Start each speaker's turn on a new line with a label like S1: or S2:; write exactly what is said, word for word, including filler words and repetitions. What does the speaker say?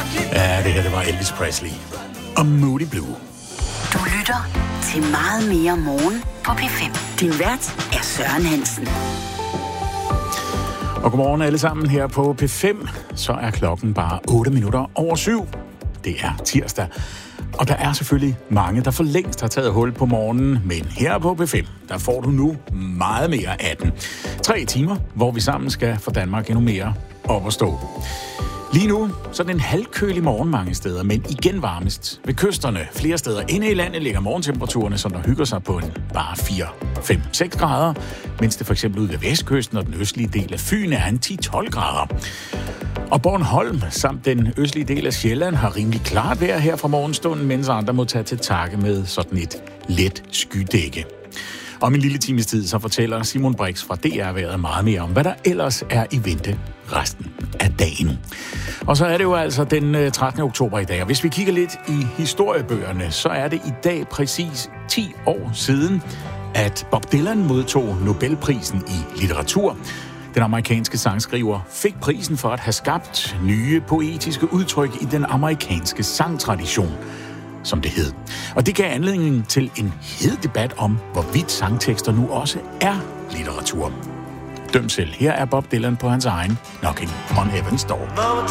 S1: Ja, det her, det var Elvis Presley og Moody Blue.
S2: Du lytter til Meget mere morgen på P fem. Din vært er Søren Hansen.
S1: Og godmorgen alle sammen her på P fem. Så er klokken bare otte minutter over syv. Det er tirsdag. Og der er selvfølgelig mange, der for længst har taget hul på morgenen. Men her på P fem, der får du nu meget mere af den. Tre timer, hvor vi sammen skal få Danmark endnu mere op at stå. Lige nu så er det en halvkølig morgen mange steder, men igen varmest ved kysterne. Flere steder inde i landet ligger morgentemperaturerne, som der hygger sig på en bare fire, fem, seks grader, mens det for eksempel ude ved vestkysten og den østlige del af Fyn er en ti til tolv grader. Og Bornholm samt den østlige del af Sjælland har rimelig klart vejr her fra morgenstunden, mens andre må tage til takke med sådan et let skydække. Om en lille times tid så fortæller Simon Brix fra D R-vejret meget mere om, hvad der ellers er i vente resten af dagen. Og så er det jo altså den trettende oktober i dag, og hvis vi kigger lidt i historiebøgerne, så er det i dag præcis ti år siden, at Bob Dylan modtog Nobelprisen i litteratur. Den amerikanske sangskriver fik prisen for at have skabt nye poetiske udtryk i den amerikanske sangtradition, som det hed. Og det gav anledning til en hed debat om, hvorvidt sangtekster nu også er litteratur. Døm selv. Her er Bob Dylan på hans egen Knocking on Heaven's Door.